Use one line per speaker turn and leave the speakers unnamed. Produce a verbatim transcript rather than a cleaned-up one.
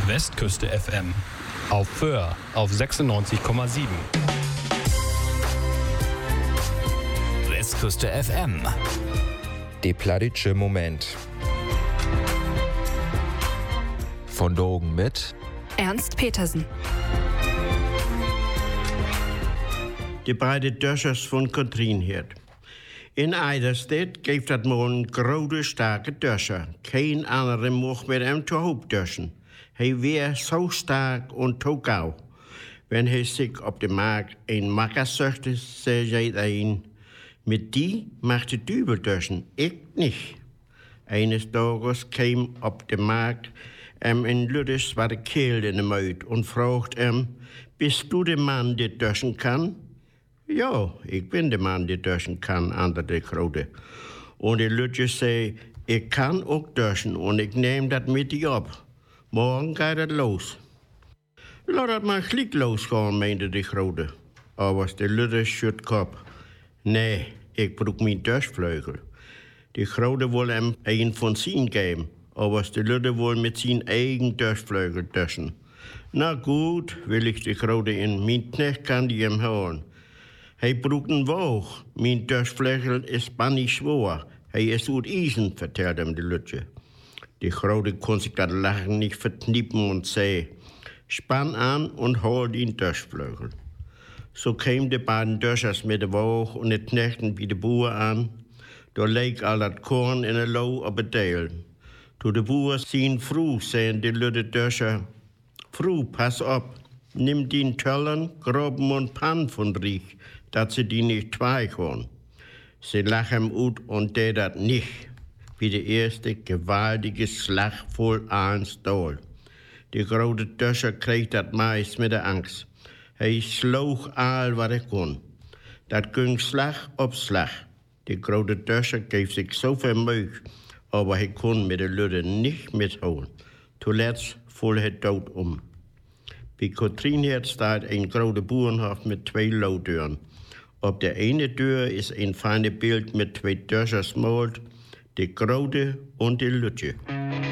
Westküste F M. Auf Föhr auf sechsundneunzig Komma sieben.
Westküste F M.
Der plattdeutsche Moment. Von Dogen mit
Ernst Petersen.
Die beiden Döschers von Katrienherd. In Eiderstedt geeft dat maar een grote, starke Döscher. Geen andere mocht met hem te hoop döschen. Hij weer zo sterk en zo gauw. Wenn hij zich op de markt een makker zochte, zei hij een, met die mag de duivel döschen, ik niet. Eines dages kwam op de markt hem een lutte zwarte keel in de muid en vroeg hem, bist du de man die döschen kan? Ja, ik ben de man die döschen kan, antwoordde de grote. En de lutte zei, ik kan ook döschen en ik neem dat met die op. Morgen gaat het los. Laat het maar gelijk losgaan, meende de grote. Al was de lutte schud kop. Nee, ik broek mijn dösvleugel. De grote wil hem een van zijn geven. Al was de lutte wil met zijn eigen dösvleugel döschen. Nou goed, wil ik de grote in. Mijn knecht kan die hem houden. Hij broekt een woog. Mijn dösvleugel is bannig zwaar. Hij is uit ijzen, vertelde hem de lutte. De grote kon zich dat lachen niet verkniepen en zei, span aan en hol die dösvleugel. Zo kwamen de beiden döschers met de woog en de knechten bij de boer aan. Daar leek al dat korn in een loo op het deel. Toen de boer zien vroeg, zei de lutte döscher, vroeg, pas op, neem die tellen, groben en pan van riech, dat ze die niet twee kon. Ze lag hem uit en deed dat niet. Wie de eerste gewaltige slag vol aanstoel. De grote döscher kreeg dat mais met de angst. Hij sloeg al wat hij kon. Dat ging slag op slag. De grote döscher geef zich zoveel meug, maar hij kon met de lutte niet methouden. Toelets viel hij dood om. Bij Katrienherd staat een grote boerenhof met twee loodeuren. Op de ene deur is een fijne beeld met twee döschers moord. De grote en de lutte.